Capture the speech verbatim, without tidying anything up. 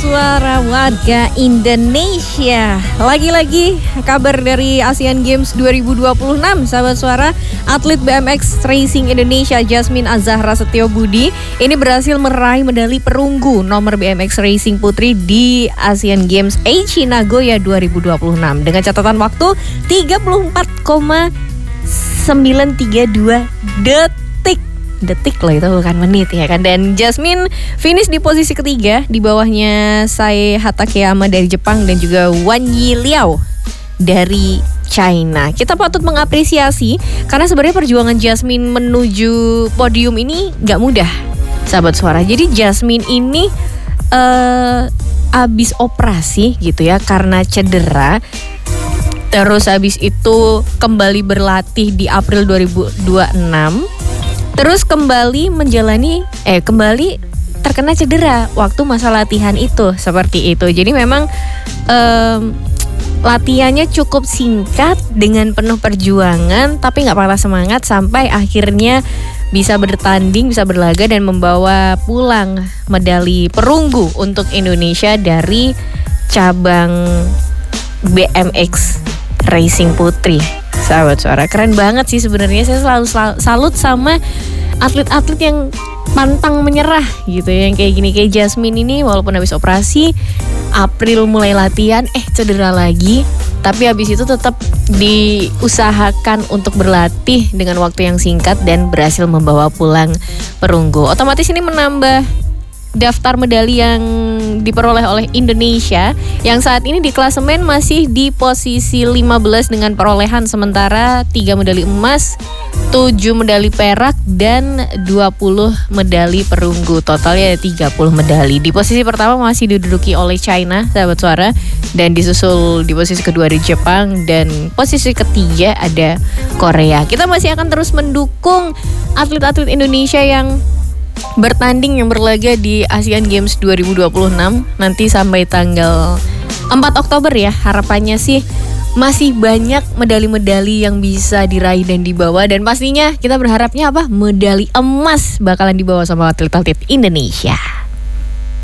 suara warga Indonesia. Lagi-lagi kabar dari Asian Games dua ribu dua puluh enam, sahabat suara. Atlet B M X Racing Indonesia Jasmine Azahra Setiobudi ini berhasil meraih medali perunggu nomor B M X Racing Putri di Asian Games Aichi Nagoya dua ribu dua puluh enam dengan catatan waktu tiga puluh empat koma sembilan tiga dua detik. Detik loh, itu bukan menit ya kan. Dan Jasmine finish di posisi ketiga, di bawahnya Sai Hatakeyama dari Jepang dan juga Wan Yi Liao dari China. Kita patut mengapresiasi karena sebenarnya perjuangan Jasmine menuju podium ini gak mudah, sahabat suara. Jadi Jasmine ini uh, abis operasi gitu ya karena cedera. Terus habis itu kembali berlatih di April dua ribu dua puluh enam. Terus kembali menjalani, eh kembali terkena cedera waktu masa latihan itu, seperti itu. Jadi memang um, latihannya cukup singkat dengan penuh perjuangan, tapi nggak patah semangat sampai akhirnya bisa bertanding, bisa berlaga dan membawa pulang medali perunggu untuk Indonesia dari cabang B M X Racing Putri. Sahabat suara, keren banget sih sebenarnya. Saya selalu, selalu salut sama atlet-atlet yang pantang menyerah gitu ya. Yang kayak gini, kayak Jasmine ini walaupun habis operasi April mulai latihan, eh cedera lagi, tapi habis itu tetap diusahakan untuk berlatih dengan waktu yang singkat dan berhasil membawa pulang perunggu. Otomatis ini menambah daftar medali yang diperoleh oleh Indonesia yang saat ini di klasemen masih di posisi lima belas dengan perolehan sementara tiga medali emas, tujuh medali perak dan dua puluh medali perunggu. Totalnya ada tiga puluh medali. Di posisi pertama masih diduduki oleh China, sahabat suara, dan disusul di posisi kedua di Jepang dan posisi ketiga ada Korea. Kita masih akan terus mendukung atlet-atlet Indonesia yang bertanding, yang berlaga di Asian Games dua ribu dua puluh enam nanti sampai tanggal empat Oktober ya. Harapannya sih masih banyak medali-medali yang bisa diraih dan dibawa, dan pastinya kita berharapnya apa? Medali emas bakalan dibawa sama atlet-atlet Indonesia.